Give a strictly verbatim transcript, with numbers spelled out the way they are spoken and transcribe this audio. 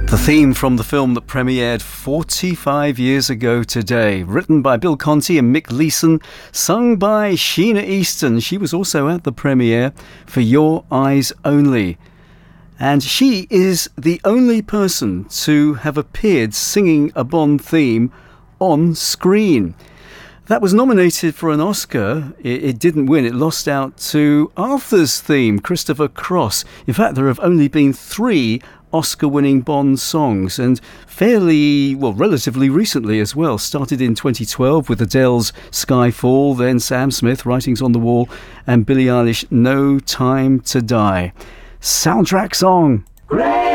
The theme from the film that premiered forty-five years ago today, written by Bill Conti and Mick Leeson, sung by Sheena Easton. She was also at the premiere for Your Eyes Only. And she is the only person to have appeared singing a Bond theme on screen. That was nominated for an Oscar. It, it didn't win. It lost out to Arthur's theme, Christopher Cross. In fact, there have only been three Oscar-winning Bond songs, and fairly, well, relatively recently as well. Started in twenty twelve with Adele's Skyfall, then Sam Smith, Writings on the Wall, and Billie Eilish, No Time to Die. Soundtrack song. Great.